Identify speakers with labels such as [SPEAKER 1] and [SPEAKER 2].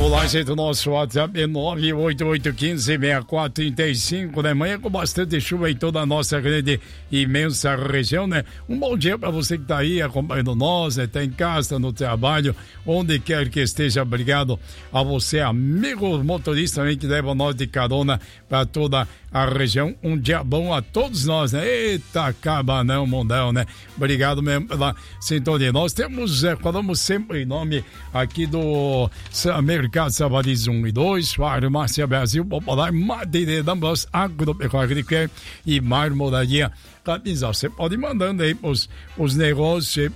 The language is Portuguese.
[SPEAKER 1] Olá, gente, o nosso WhatsApp é 988156435, né? Manhã com bastante chuva em toda a nossa grande e imensa região, né? Um bom dia para você que tá aí acompanhando nós, né? Tá em casa, no trabalho, onde quer que esteja. Obrigado a você, amigo motorista também, que leva nós de carona para toda a região. Um dia bom a todos nós, né? Eita, acaba não, mundão, né? Obrigado mesmo pela sintonia. Nós temos, falamos sempre em nome aqui do Mercado Savariz 1 e 2, Farmácia Brasil Popular, Madeira Dambos, Agropecuária e Marmoraria Capinzal. Você pode ir mandando aí os negócios